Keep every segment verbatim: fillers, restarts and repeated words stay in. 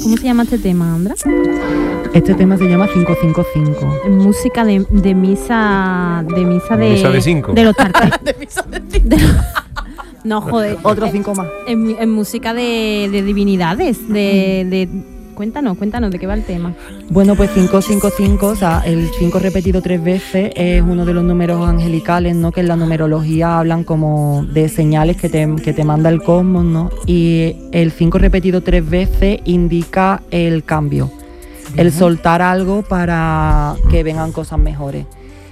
¿Cómo se llama este tema, Andra? Este tema se llama cinco cinco cinco. Música de, de misa de misa de misa de cinco. De los tarteros. de misa de cinco. No, joder. Otros cinco más. En, en música de, de divinidades, de, de cuéntanos, cuéntanos de qué va el tema. Bueno, pues cinco cinco cinco, o sea, el cinco repetido tres veces es uno de los números angelicales, ¿no? Que en la numerología hablan como de señales que te, que te manda el cosmos, ¿no? Y el cinco repetido tres veces indica el cambio, el soltar algo para que vengan cosas mejores.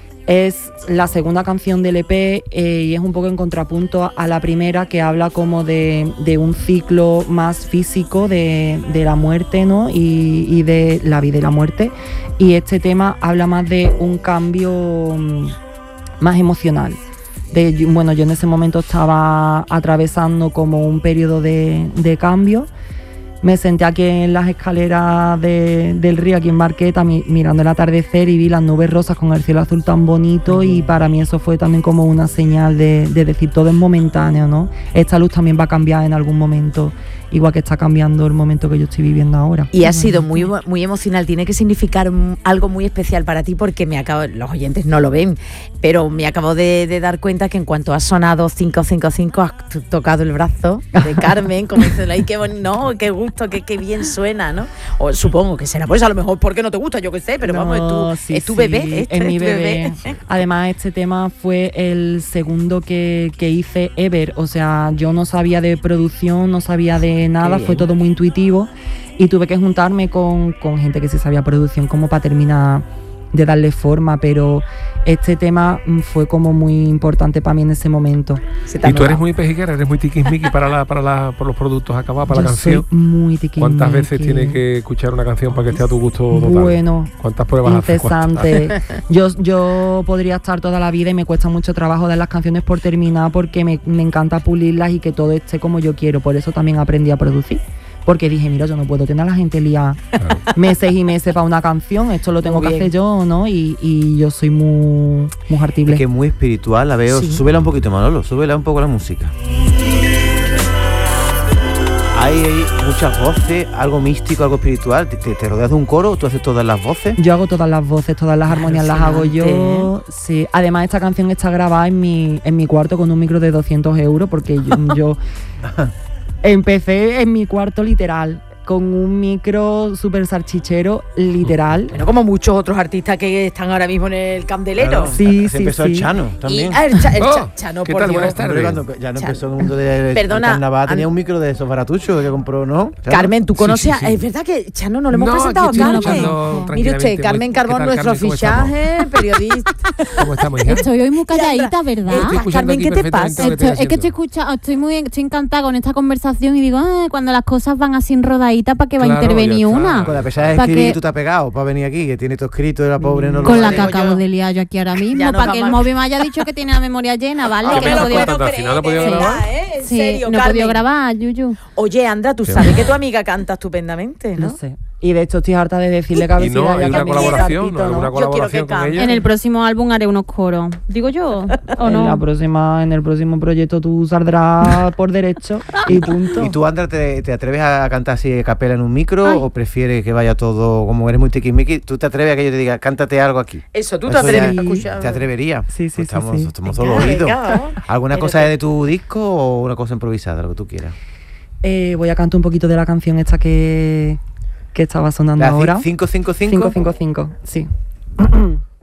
Es la segunda canción del E P eh, y es un poco en contrapunto a la primera, que habla como de, de un ciclo más físico de, de la muerte, ¿no? Y, y de la vida y la muerte. Y este tema habla más de un cambio más emocional. De, bueno, yo en ese momento estaba atravesando como un periodo de, de cambio. Me senté aquí en las escaleras de, del río, aquí en Barqueta, mi, mirando el atardecer, y vi las nubes rosas con el cielo azul tan bonito, y para mí eso fue también como una señal de, de decir todo es momentáneo, ¿no? Esta luz también va a cambiar en algún momento, igual que está cambiando el momento que yo estoy viviendo ahora. Y ha sido muy, muy emocional, tiene que significar algo muy especial para ti, porque me acabo, los oyentes no lo ven, pero me acabo de, de dar cuenta que en cuanto ha sonado cinco cinco cinco has tocado el brazo de Carmen, como diciendo, ay, qué bonito, no, qué gusto, qué, qué bien suena, ¿no? O supongo que será, pues a lo mejor porque no te gusta, yo qué sé, pero no, vamos, es tu, sí, es tu sí, bebé. Este es mi es tu bebé. bebé. Además, este tema fue el segundo que, que hice ever, o sea, yo no sabía de producción, no sabía de nada, fue todo muy intuitivo, y tuve que juntarme con, con gente que sí sabía producción como para terminar de darle forma, pero este tema fue como muy importante para mí en ese momento. Y tú eres muy pejiguera, eres muy tiquismiqui para la, para la, por los productos acabados, para yo la canción. Soy muy tiquismiqui. ¿Cuántas veces tienes que escuchar una canción para que esté a tu gusto total? Bueno, ¿cuántas pruebas interesante. haces? yo, yo podría estar toda la vida y me cuesta mucho trabajo dar las canciones por terminar, porque me, me encanta pulirlas y que todo esté como yo quiero. Por eso también aprendí a producir. Porque dije, mira, yo no puedo tener a la gente liada claro. meses y meses para una canción, esto lo tengo muy que bien. hacer yo, ¿no? Y, y yo soy muy, muy artible. Es que es muy espiritual, la veo. Sí. Súbela un poquito, Manolo, súbela un poco la música. Hay, hay muchas voces, algo místico, algo espiritual. ¿Te, te rodeas de un coro o tú haces todas las voces? Yo hago todas las voces, todas las armonías las hago yo. Sí. Además, esta canción está grabada en mi, en mi cuarto con un micro de doscientos euros, porque yo... yo empecé en mi cuarto literal, con un micro súper salchichero, literal. Bueno, como muchos otros artistas que están ahora mismo en el candelero. Claro, sí, se sí, empezó sí. el Chano también. Y, ah, el, cha, el oh, cha, Chano, ¿qué por tal? Dios. Buenas tardes. Cuando ya no Chano. empezó el mundo del Perdona, carnaval, tenía an... un micro de esos baratuchos que compró, ¿no? Chano. Carmen, ¿tú conoces? Sí, sí, sí. Es verdad que Chano no lo hemos no, presentado a Carmen. Mire usted, Carmen Carbón, nuestro fichaje, periodista. ¿Cómo estamos, hija? Estoy hoy muy calladita, ¿verdad? Carmen, ¿qué te pasa? Esto, es que estoy escuchando, estoy muy estoy encantada con esta conversación y digo, ah, cuando las cosas van así enrodaditas, ¿para qué va a intervenir una? Con la pesada de escribir, tú te has pegado para venir aquí, que tiene todo escrito, la pobre no lo con la que acabo de liar yo aquí ahora mismo, para que el móvil me haya dicho que tiene la memoria llena, ¿vale? No que me no lo podía puedo creer, no podía grabar, ¿eh? En sí, serio, no he Carmen. podido grabar, Yuyu. Oye, Andra, tú sabes que tu amiga canta estupendamente, ¿no? No sé. Y de hecho estoy harta de decirle que a ver ¿Y si no? haya ¿Hay una cambiado colaboración? ratito, ¿No? ¿Alguna ¿no? colaboración con ella? En el próximo álbum haré unos coros. ¿Digo yo? ¿O no? En la próxima, en el próximo proyecto tú saldrás por derecho y punto. ¿Y tú, Andra, te, te atreves a cantar así a capela en un micro? Ay. ¿O prefieres que vaya todo, como eres muy tiquismiqui, tú te atreves a que yo te diga, cántate algo aquí? Eso, tú te Eso atreves ya- a escuchar. ¿Te atreverías? Sí, sí, Pues sí, estamos, sí. estamos Venga, todos oídos. venga. ¿Alguna Pero cosa te- de tu disco o una cosa improvisada, lo que tú quieras? Eh, voy a cantar un poquito de la canción esta que, que estaba sonando La ahora. cinco cinco cinco. cinco cinco cinco, sí.